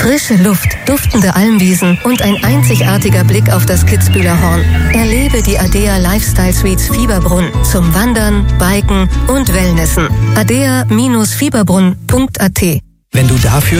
Frische Luft, duftende Almwiesen und ein einzigartiger Blick auf das Kitzbühler Horn. Erlebe die ADEA Lifestyle Suites Fieberbrunn zum Wandern, Biken und Wellnessen. adea-fieberbrunn.at. Wenn du dafür